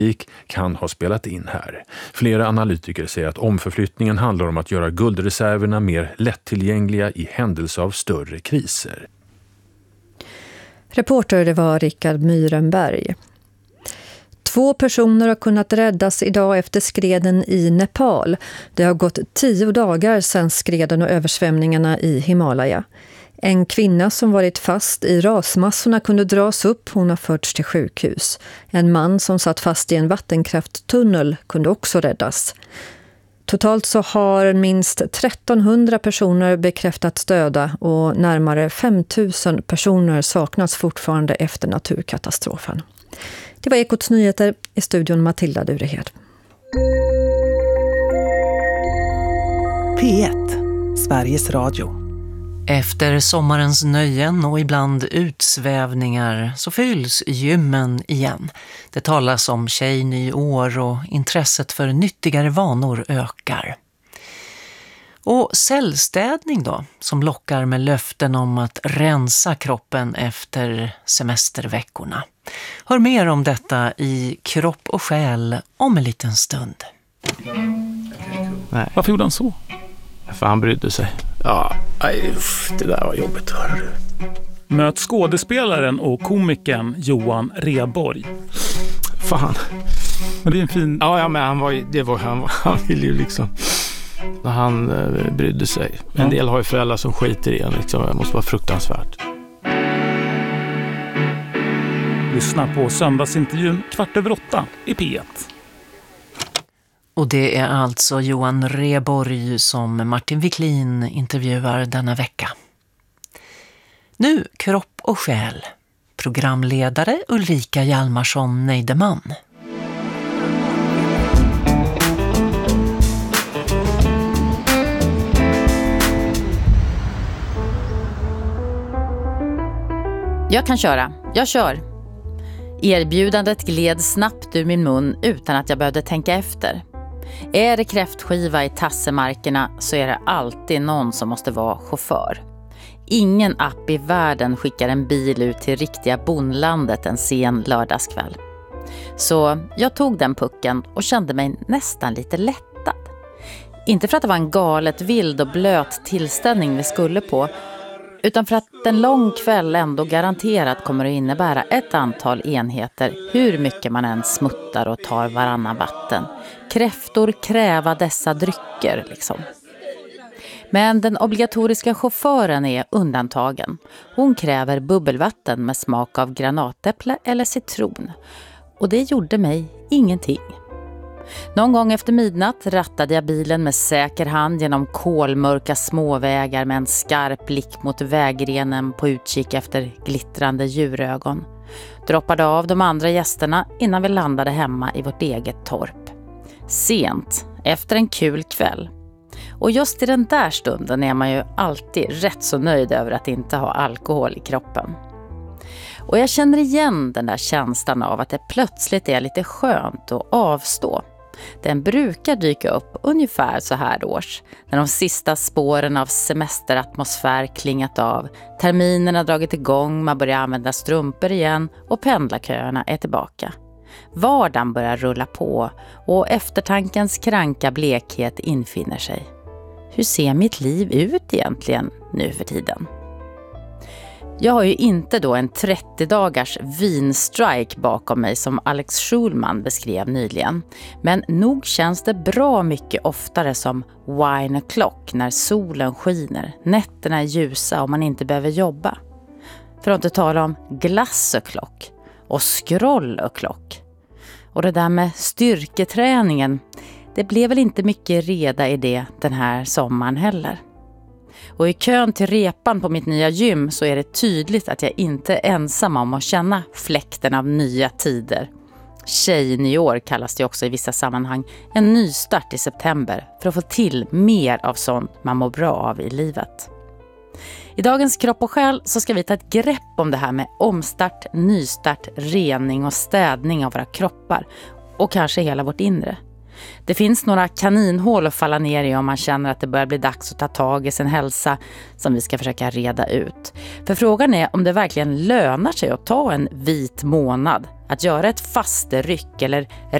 kan ha spelat in här. Flera analytiker säger att omförflyttningen handlar om att göra guldreserverna mer lättillgängliga i händelse av större kriser. Reporter det var Rickard Myrenberg. 2 personer har kunnat räddas idag efter skreden i Nepal. Det har gått 10 dagar sedan skreden och översvämningarna i Himalaya. En kvinna som varit fast i rasmassorna kunde dras upp, hon har förts till sjukhus. En man som satt fast i en vattenkrafttunnel kunde också räddas. Totalt så har minst 1300 personer bekräftats döda och närmare 5000 personer saknas fortfarande efter naturkatastrofen. Det var Ekots nyheter, i studion Matilda Durehed. P1, Sveriges Radio. Efter sommarens nöjen och ibland utsvävningar så fylls gymmen igen. Det talas om tjejnyår och intresset för nyttigare vanor ökar. Och cellstädning då, som lockar med löften om att rensa kroppen efter semesterveckorna. Hör mer om detta i Kropp och själ om en liten stund. Nej. Varför gjorde han så? För han brydde sig. Ja, det där var jobbigt, hör du. Möt skådespelaren och komikern Johan Rheborg. Fan. Men det är en fin... Ja, men han ville ju liksom... Han brydde sig. En del har ju föräldrar som skiter i en. Liksom. Det måste vara fruktansvärt. Lyssna på söndagsintervjun 7:15 i P1. Och det är alltså Johan Rheborg som Martin Wiklin intervjuar denna vecka. Nu Kropp och själ. Programledare Ulrika Hjalmarsson Neideman. Jag kan köra. Jag kör. Erbjudandet gled snabbt ur min mun utan att jag behövde tänka efter. Är det kräftskiva i tassemarkerna så är det alltid någon som måste vara chaufför. Ingen app i världen skickar en bil ut till riktiga bondlandet en sen lördagskväll. Så jag tog den pucken och kände mig nästan lite lättad. Inte för att det var en galet vild och blöt tillställning vi skulle på, utan för att en lång kväll ändå garanterat kommer att innebära ett antal enheter hur mycket man än smuttar och tar varannan vatten. Kräftor kräva dessa drycker liksom. Men den obligatoriska chauffören är undantagen. Hon kräver bubbelvatten med smak av granatäpple eller citron. Och det gjorde mig ingenting. Någon gång efter midnatt rattade jag bilen med säker hand genom kolmörka småvägar med en skarp blick mot vägrenen på utkik efter glittrande djurögon. Droppade av de andra gästerna innan vi landade hemma i vårt eget torp. Sent, efter en kul kväll. Och just i den där stunden är man ju alltid rätt så nöjd över att inte ha alkohol i kroppen. Och jag känner igen den där känslan av att det plötsligt är lite skönt att avstå. Den brukar dyka upp ungefär så här års, när de sista spåren av semesteratmosfär klingat av, terminerna dragit igång, man börjar använda strumpor igen och pendlarköerna är tillbaka. Vardagen börjar rulla på och eftertankens kranka blekhet infinner sig. Hur ser mitt liv ut egentligen nu för tiden? Jag har ju inte då en 30-dagars vinstrike bakom mig som Alex Schulman beskrev nyligen. Men nog känns det bra mycket oftare som wine o'clock när solen skiner, nätterna är ljusa och man inte behöver jobba. För att inte tala om glass o'clock och scroll o'clock. Och det där med styrketräningen, det blev väl inte mycket reda i det den här sommaren heller. Och i kön till repan på mitt nya gym så är det tydligt att jag inte är ensam om att känna fläkten av nya tider. Tjejnyår kallas det också i vissa sammanhang. En nystart i september för att få till mer av sånt man mår bra av i livet. I dagens Kropp och själ så ska vi ta ett grepp om det här med omstart, nystart, rening och städning av våra kroppar och kanske hela vårt inre. Det finns några kaninhål att falla ner i om man känner att det börjar bli dags att ta tag i sin hälsa, som vi ska försöka reda ut. För frågan är om det verkligen lönar sig att ta en vit månad, att göra ett fasteryck eller